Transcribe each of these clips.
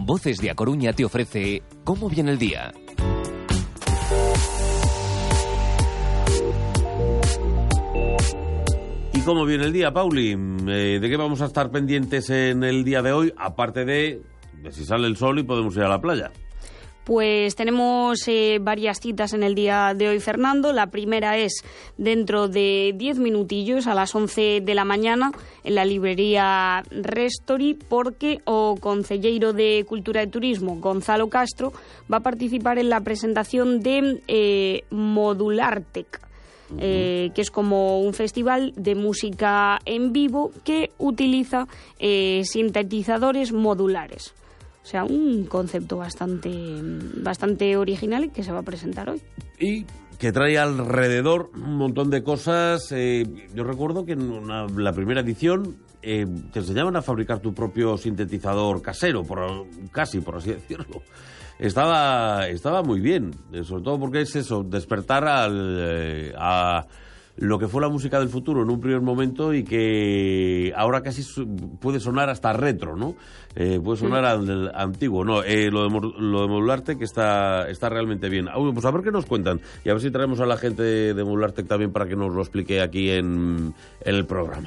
Voces de A Coruña te ofrece ¿Cómo viene el día? ¿Y cómo viene el día, Pauli? ¿De qué vamos a estar pendientes en el día de hoy? Aparte de si sale el sol y podemos ir a la playa. Pues tenemos varias citas en el día de hoy, Fernando. La primera es dentro de 10 minutillos, a las 11 de la mañana, en la librería Restori, porque o concelleiro de Cultura e Turismo, Gonzalo Castro, va a participar en la presentación de Modulartec, que es como un festival de música en vivo que utiliza sintetizadores modulares. O sea, un concepto bastante original y que se va a presentar hoy. Y que trae alrededor un montón de cosas. Yo recuerdo que en la primera edición te enseñaban a fabricar tu propio sintetizador casero, casi por así decirlo. Estaba muy bien, sobre todo porque es eso, despertar a lo que fue la música del futuro en un primer momento y que ahora casi puede sonar hasta retro, ¿no? Puede sonar al antiguo. No, lo de Modulartec que está realmente bien. Pues a ver qué nos cuentan y a ver si traemos a la gente de Modulartec también para que nos lo explique aquí en el programa.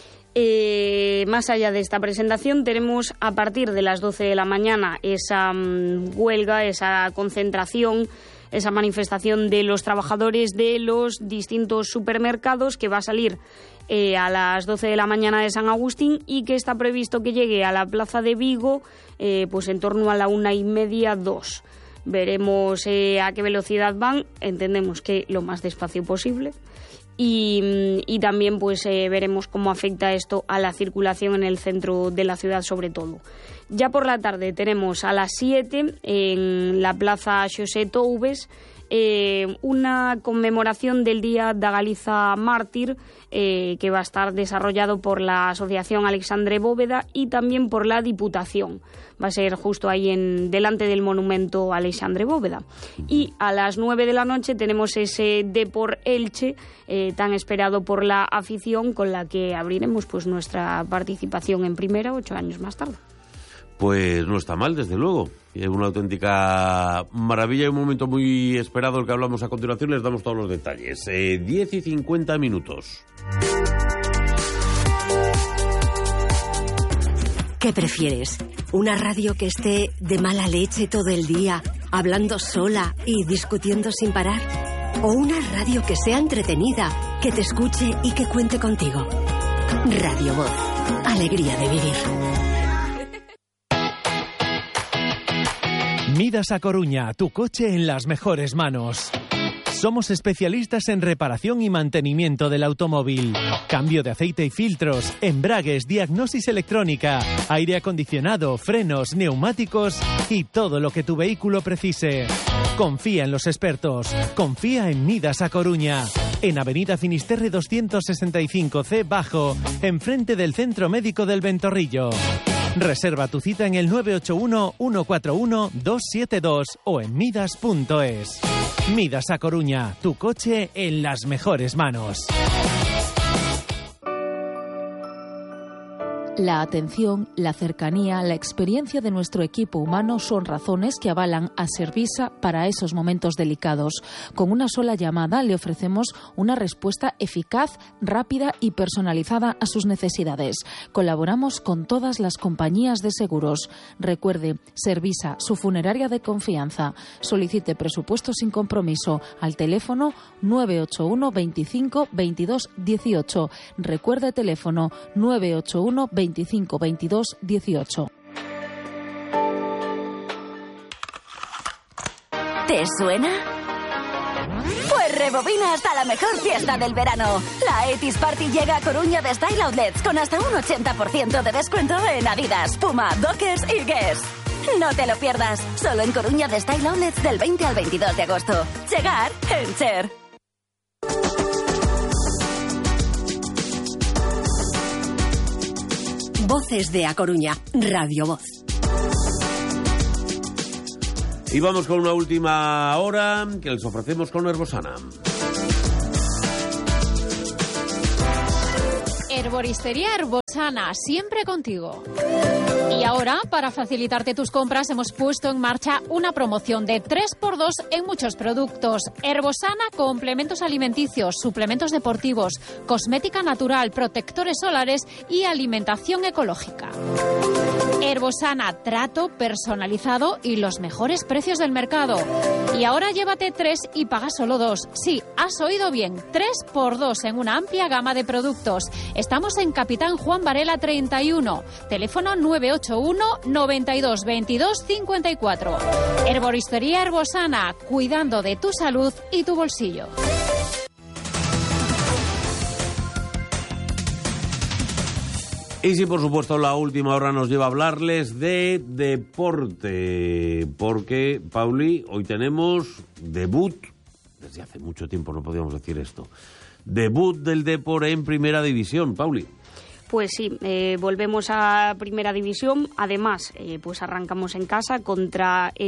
Más allá de esta presentación, tenemos a partir de las 12 de la mañana esa huelga, esa concentración, esa manifestación de los trabajadores de los distintos supermercados que va a salir a las 12 de la mañana de San Agustín y que está previsto que llegue a la plaza de Vigo pues en torno a la 1:30, 2. Veremos a qué velocidad van, entendemos que lo más despacio posible. Y también pues veremos cómo afecta esto a la circulación en el centro de la ciudad sobre todo. Ya por la tarde tenemos a las 7 en la plaza Xosé Toubes una conmemoración del Día da Galiza Mártir que va a estar desarrollado por la Asociación Alexandre Bóveda y también por la Diputación. Va a ser justo ahí delante del monumento Alexandre Bóveda. Y a las 9 de la noche tenemos ese Depor Elche tan esperado por la afición, con la que abriremos pues nuestra participación en primera 8 años más tarde. Pues no está mal, desde luego. Es una auténtica maravilla y un momento muy esperado el que hablamos a continuación. Les damos todos los detalles. 10:50. ¿Qué prefieres? ¿Una radio que esté de mala leche todo el día, hablando sola y discutiendo sin parar? ¿O una radio que sea entretenida, que te escuche y que cuente contigo? Radio Voz. Alegría de vivir. Midas A Coruña, tu coche en las mejores manos. Somos especialistas en reparación y mantenimiento del automóvil. Cambio de aceite y filtros, embragues, diagnosis electrónica, aire acondicionado, frenos, neumáticos y todo lo que tu vehículo precise. Confía en los expertos. Confía en Midas A Coruña. En Avenida Finisterre 265C Bajo, enfrente del Centro Médico del Ventorrillo. Reserva tu cita en el 981-141-272 o en midas.es. Midas A Coruña, tu coche en las mejores manos. La atención, la cercanía, la experiencia de nuestro equipo humano son razones que avalan a Servisa para esos momentos delicados. Con una sola llamada le ofrecemos una respuesta eficaz, rápida y personalizada a sus necesidades. Colaboramos con todas las compañías de seguros. Recuerde, Servisa, su funeraria de confianza. Solicite presupuesto sin compromiso al teléfono 981 25 22 18. Recuerde teléfono 981 25 22 18. ¿Te suena? Pues rebobina hasta la mejor fiesta del verano. La Etis Party llega a Coruña de Style Outlets con hasta un 80% de descuento en Adidas, Puma, Dockers y Guess. No te lo pierdas. Solo en Coruña de Style Outlets del 20 al 22 de agosto. Llegar en Cher. Voces de A Coruña, Radio Voz. Y vamos con una última hora que les ofrecemos con Herbosana. Herboristería Herbosana, siempre contigo. Y ahora ahora, para facilitarte tus compras, hemos puesto en marcha una promoción de 3x2 en muchos productos. Herbosana, complementos alimenticios, suplementos deportivos, cosmética natural, protectores solares y alimentación ecológica. Herbosana, trato personalizado y los mejores precios del mercado. Y ahora llévate 3 y paga solo 2. Sí, has oído bien, 3x2 en una amplia gama de productos. Estamos en Capitán Juan Varela 31, teléfono 981 92 22 54. Herboristería Herbosana, cuidando de tu salud y tu bolsillo. Y sí, por supuesto, la última hora nos lleva a hablarles de deporte, porque, Pauli, hoy tenemos debut, desde hace mucho tiempo no podíamos decir esto, debut del Depor en Primera División, Pauli. Pues sí, volvemos a Primera División, además, pues arrancamos en casa contra